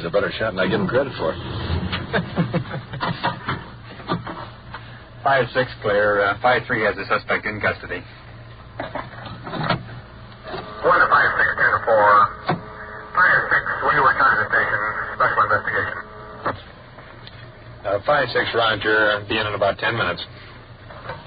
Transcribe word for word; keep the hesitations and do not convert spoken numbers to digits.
a better shot than I give him credit for. five six clear. Uh, five three has the suspect in custody. One to five six, ten to four. five six, Wayward County Station, special investigation. Uh, five six, Roger. Be in in about ten minutes.